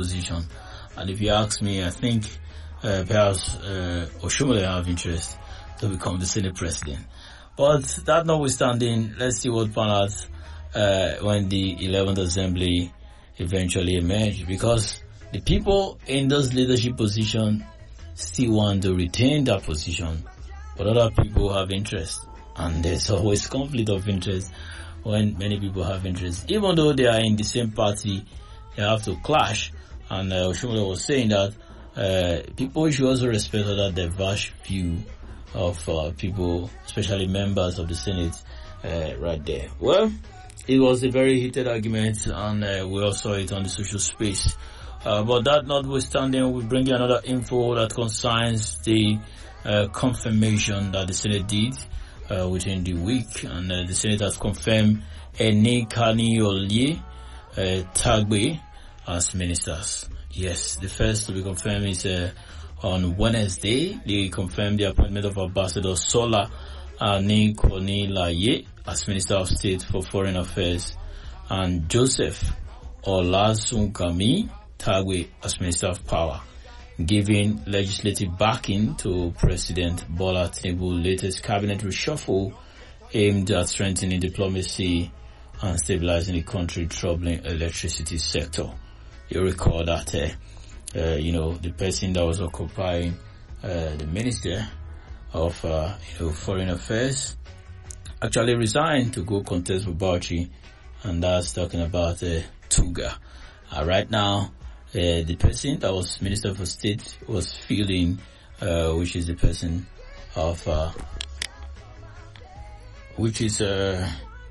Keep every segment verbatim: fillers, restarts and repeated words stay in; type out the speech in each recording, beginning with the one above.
position. And if you ask me, I think uh, perhaps uh, Oshomole have interest to become the Senate president. But that notwithstanding, let's see what pan out uh, when the eleventh Assembly eventually emerge, because the people in those leadership positions still want to retain that position, but other people have interest, and there's always conflict of interest when many people have interest. Even though they are in the same party, they have to clash. And uh, Oshomole was saying that uh, people should also respect other diverse view of uh, people, especially members of the Senate, uh, right there. Well, it was a very heated argument, and uh, we all saw it on the social space. Uh, but that notwithstanding, we bring you another info that concerns the uh, confirmation that the Senate did uh, within the week, and uh, the Senate has confirmed Eni-Kani-Olye uh, Tagbe as ministers. Yes, the first to be confirmed is uh, on Wednesday. They confirmed the appointment of Ambassador Sola Ani-Konilaye as Minister of State for Foreign Affairs, and Joseph Olasunkami Tagwe as Minister of Power, giving legislative backing to President Bola Tinubu's latest cabinet reshuffle aimed at strengthening diplomacy and stabilizing the country's troubling electricity sector. You recall that, uh, uh, you know, the person that was occupying uh, the Minister of uh, you know, Foreign Affairs actually resigned to go contest with Bauchi, and that's talking about uh, Tuga. Uh, right now, uh, the person that was Minister for State was feeling, uh, which is the person of, uh, which is uh,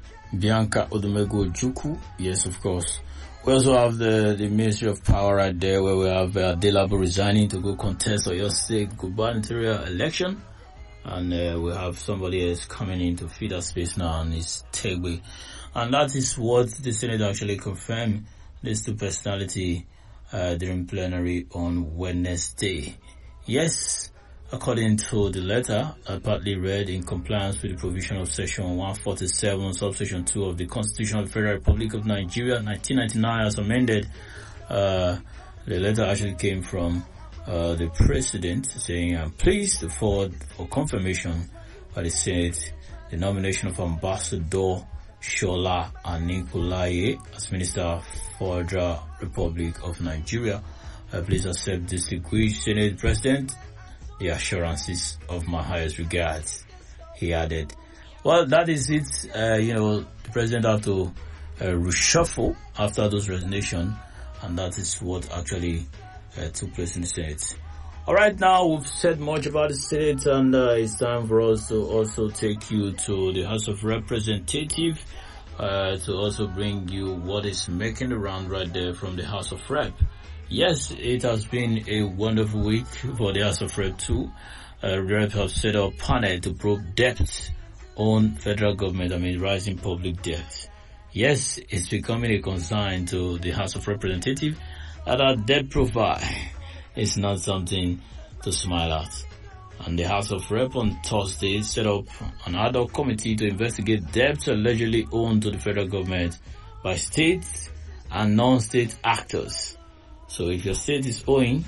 Bianca Odumego Juku. Yes, of course. We also have the, the Ministry of Power right there, where we have uh, Delabo resigning to go contest Oyo State gubernatorial election. And uh, we have somebody else coming in to fill that space now, and it's Tegbe. And that is what the Senate actually confirmed, these two personality uh, during plenary on Wednesday. Yes, according to the letter, I partly read in compliance with the provision of Section one forty-seven, subsection two of the Constitution of the Federal Republic of Nigeria, nineteen ninety-nine, as amended. Uh, the letter actually came from uh, the President saying, I'm pleased to forward for confirmation by the Senate the nomination of Ambassador Shola Ani-Konilaye as Minister for the Republic of Nigeria. Uh, please accept this distinguished Senate President the assurances of my highest regards, he added. Well, that is it. Uh, you know, the president had to uh, reshuffle after those resignations, and that is what actually uh, took place in the Senate. All right, now we've said much about the Senate, and uh, it's time for us to also take you to the House of Representatives uh, to also bring you what is making the round right there from the House of Rep. Yes, it has been a wonderful week for the House of Rep too. Uh, Rep have set up a panel to probe debt on federal government, I mean rising public debt. Yes, it's becoming a concern to the House of Representatives that our debt profile is not something to smile at. And the House of Rep on Thursday set up an ad hoc committee to investigate debts allegedly owed to the federal government by state and non-state actors. So if your state is owing,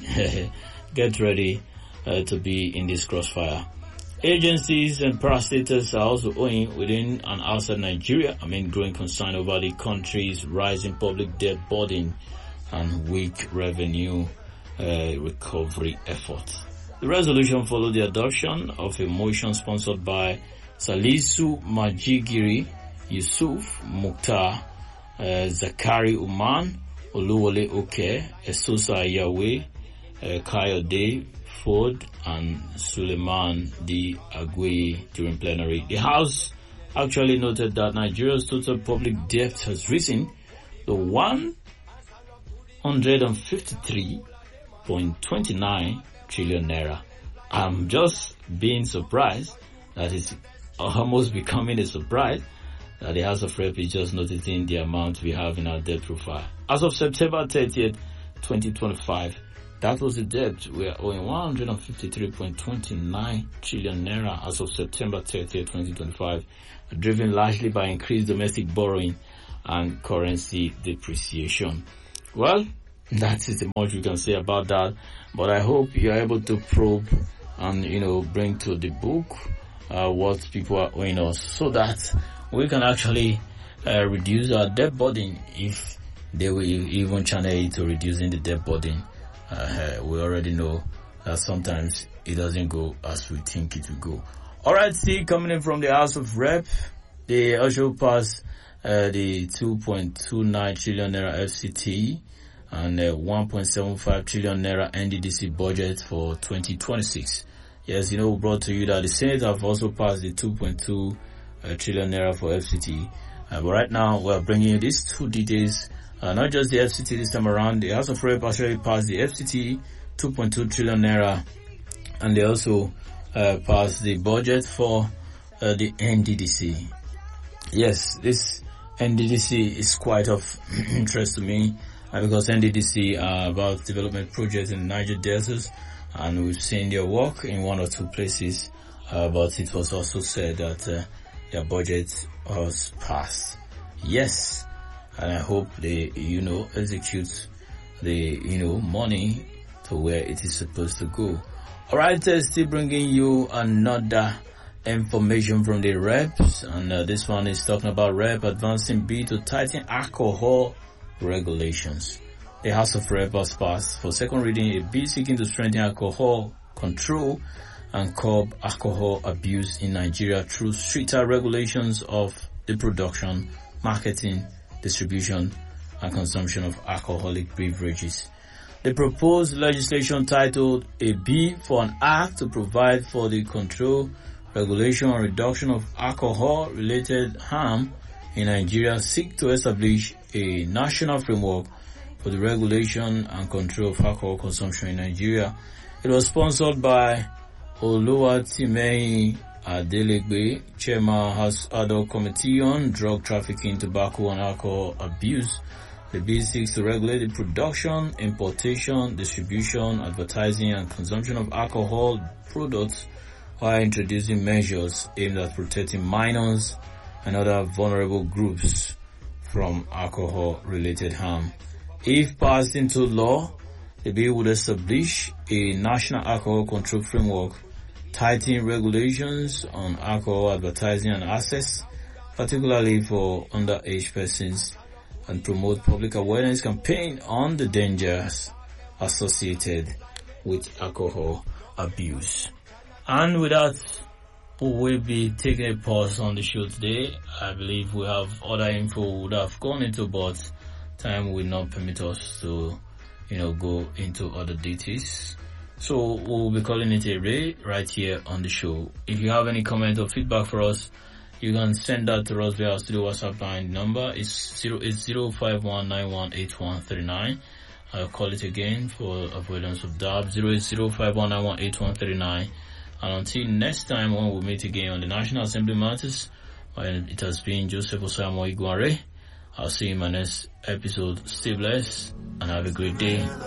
get ready uh, to be in this crossfire. Agencies and parastatals are also owing within and outside Nigeria. I mean, growing concern over the country's rising public debt burden and weak revenue uh, recovery efforts. The resolution followed the adoption of a motion sponsored by Salisu Majigiri, Yusuf Mukhtar, uh, Zakari Uman, Oluwole Oke, Esosa Yahweh, uh, Kayode Ford, and Suleiman D. Agwe during plenary. The House actually noted that Nigeria's total public debt has risen to one hundred fifty-three point two nine trillion naira. I'm just being surprised that it's almost becoming a surprise that the House of Rep is just noticing the amount we have in our debt profile. As of September thirtieth, twenty twenty-five, that was the debt we are owing one hundred fifty-three point two nine trillion naira as of September thirtieth, twenty twenty-five, driven largely by increased domestic borrowing and currency depreciation. Well, that is the much we can say about that. But I hope you're able to probe and, you know, bring to the book uh, what people are owing us, so that we can actually uh, reduce our debt burden, if they will even channel it to reducing the debt burden. Uh, we already know that sometimes it doesn't go as we think it will go. Alright, see, coming in from the House of Rep, they also passed uh, the two point two nine trillion naira F C T and uh, one point seven five trillion naira N D D C budget for twenty twenty-six. Yes, you know, we brought to you that the Senate have also passed the two point two uh, trillion naira for F C T. Uh, but right now, we are bringing you these two details. Uh, not just the F C T this time around. The House of Rep actually passed the F C T two point two trillion naira, and they also uh, passed the budget for uh, the N D D C. Yes, this N D D C is quite of interest to me, uh, because N D D C are about development projects in Niger Delta, and we've seen their work in one or two places, uh, but it was also said that uh, their budget was passed. Yes, and I hope they, you know, execute the, you know, money to where it is supposed to go. Alright, uh, still bringing you another information from the reps, and uh, this one is talking about Rep advancing bill to tighten alcohol regulations. The House of Rep has passed for second reading a bill seeking to strengthen alcohol control and curb alcohol abuse in Nigeria through stricter regulations of the production, marketing, distribution, and consumption of alcoholic beverages. The proposed legislation, titled A Bill for an Act to Provide for the Control, Regulation and Reduction of Alcohol-Related Harm in Nigeria, seek to establish a national framework for the regulation and control of alcohol consumption in Nigeria. It was sponsored by Oluwatimileyin Adelegbe, Chairman House Ad hoc Committee on Drug Trafficking, Tobacco and Alcohol Abuse. The bill seeks to regulate the production, importation, distribution, advertising, and consumption of alcohol products while introducing measures aimed at protecting minors and other vulnerable groups from alcohol-related harm. If passed into law, the bill would establish a national alcohol control framework, tighten regulations on alcohol advertising and access, particularly for underage persons, and promote public awareness campaign on the dangers associated with alcohol abuse. And with that, we will be taking a pause on the show today. I believe we have other info we would have gone into, but time will not permit us to, you know, go into other details. So we'll be calling it a day right here on the show. If you have any comment or feedback for us, you can send that to us via our studio WhatsApp line. Number is zero eight zero five one nine one eight one three nine. I'll call it again for avoidance of doubt. zero eight zero five one nine one eight one three nine. And until next time when we meet again on the National Assembly Matters, when it has been Joseph Osamo Iguare, I'll see you in my next episode. Stay blessed and have a great day.